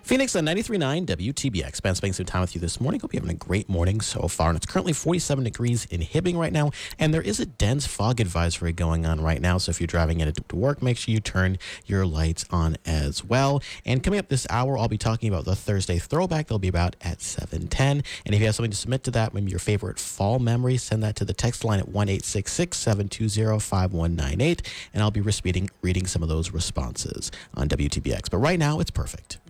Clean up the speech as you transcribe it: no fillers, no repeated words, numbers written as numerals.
Phoenix on 93.9 WTBX. Ben spending some time with you this morning. Hope you're having a great morning so far. And it's currently 47 degrees in Hibbing right now. And there is a dense fog advisory going on right now. So if you're driving into work, make sure you turn your lights on as well. And coming up this hour, I'll be talking about the Thursday throwback. They'll be about at 7:10. And if you have something to submit to that, maybe your favorite fall memory, send that to the text line at 1-866-720-5198. And I'll be reading some of those responses on WTBX. But right now, it's perfect.